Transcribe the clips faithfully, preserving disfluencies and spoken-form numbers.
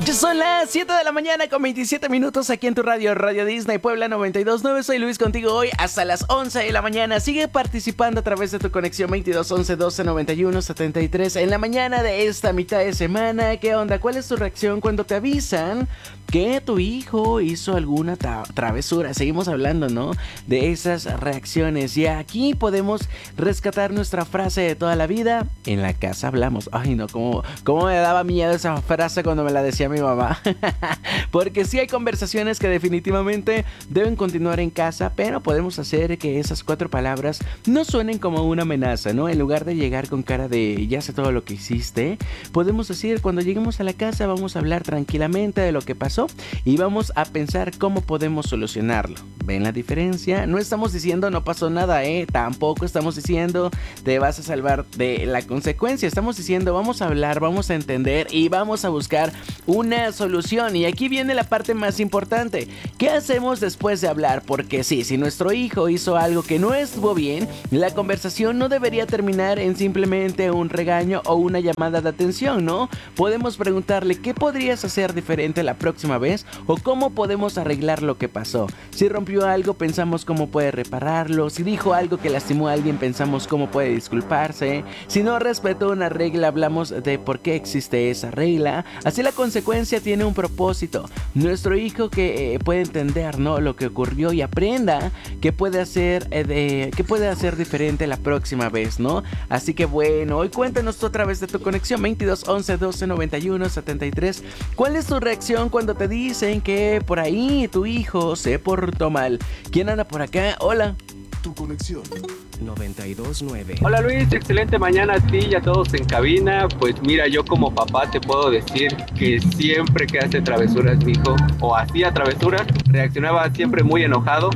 Ya son las siete de la mañana con veintisiete minutos aquí en tu radio, Radio Disney Puebla noventa y dos punto nueve. Soy Luis contigo hoy hasta las once de la mañana. Sigue participando a través de tu conexión veintidós once doce noventa y uno setenta y tres en la mañana de esta mitad de semana. ¿Qué onda? ¿Cuál es tu reacción cuando te avisan que tu hijo hizo alguna tra- travesura? Seguimos hablando, ¿no? De esas reacciones. Y aquí podemos rescatar nuestra frase de toda la vida. En la casa hablamos. Ay, no, cómo, cómo me daba miedo esa frase cuando me la decía mi mamá. Porque sí hay conversaciones que definitivamente deben continuar en casa, pero podemos hacer que esas cuatro palabras no suenen como una amenaza, ¿no? En lugar de llegar con cara de ya sé todo lo que hiciste, podemos decir cuando lleguemos a la casa vamos a hablar tranquilamente de lo que pasó y vamos a pensar cómo podemos solucionarlo. ¿Ven la diferencia? No estamos diciendo no pasó nada, ¿eh? Tampoco estamos diciendo te vas a salvar de la consecuencia. Estamos diciendo vamos a hablar, vamos a entender y vamos a buscar una solución. Y aquí viene la parte más importante. ¿Qué hacemos después de hablar? Porque sí, si nuestro hijo hizo algo que no estuvo bien, la conversación no debería terminar en simplemente un regaño o una llamada de atención, ¿no? Podemos preguntarle qué podrías hacer diferente la próxima vez o cómo podemos arreglar lo que pasó. Si rompió algo, pensamos cómo puede repararlo. Si dijo algo que lastimó a alguien, pensamos cómo puede disculparse. Si no respetó una regla, hablamos de por qué existe esa regla. Así la consecuencia tiene un propósito. Nuestro hijo que eh, puede entender, ¿no? Lo que ocurrió y aprenda qué puede hacer eh, de, qué puede hacer diferente la próxima vez, ¿no? Así que bueno, hoy cuéntanos tú a través de tu conexión veintidós once doce noventa y uno setenta y tres. ¿Cuál es tu reacción cuando te dicen que por ahí tu hijo se portó mal? ¿Quién anda por acá? Hola. Tu conexión noventa y dos punto nueve. Hola Luis, excelente mañana a ti y a todos en cabina. Pues mira, yo como papá te puedo decir que siempre que hace travesuras mi hijo, o hacía travesuras, reaccionaba siempre muy enojado.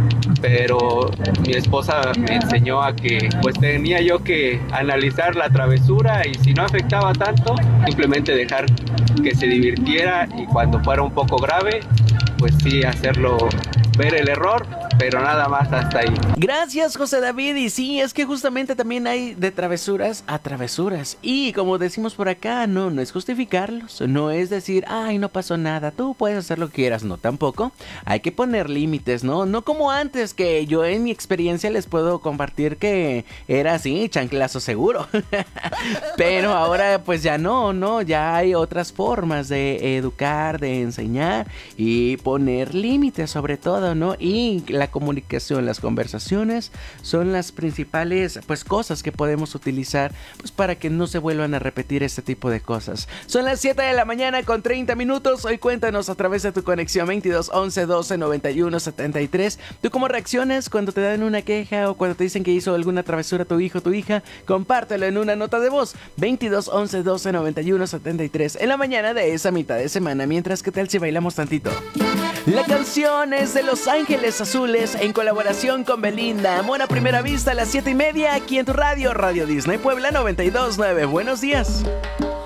Pero mi esposa me enseñó a que pues tenía yo que analizar la travesura y si no afectaba tanto, simplemente dejar que se divirtiera y cuando fuera un poco grave, pues sí hacerlo ver el error, pero nada más hasta ahí. Gracias, José David. Y sí, es que justamente también hay de travesuras a travesuras. Y como decimos por acá, no, no es justificarlos. No es decir, ay, no pasó nada, tú puedes hacer lo que quieras. No, tampoco. Hay que poner límites, ¿no? No como antes, que yo en mi experiencia les puedo compartir que era así, chanclazo seguro. Pero ahora pues ya no, no, ya hay otras formas de educar, de enseñar y poner límites sobre todo, ¿no? Y la comunicación, las conversaciones son las principales pues cosas que podemos utilizar pues para que no se vuelvan a repetir este tipo de cosas. Son las siete de la mañana con treinta minutos. Hoy cuéntanos a través de tu conexión veintidós once doce noventa y uno setenta y tres. ¿Tú cómo reaccionas cuando te dan una queja o cuando te dicen que hizo alguna travesura tu hijo o tu hija? Compártelo en una nota de voz. veintidós once doce noventa y uno setenta y tres en la mañana de esa mitad de semana. Mientras, ¿qué tal si bailamos tantito? La canción es de Los Ángeles Azules en colaboración con Belinda. Amor a primera vista a las siete y media aquí en tu radio, Radio Disney Puebla noventa y dos punto nueve. Buenos días.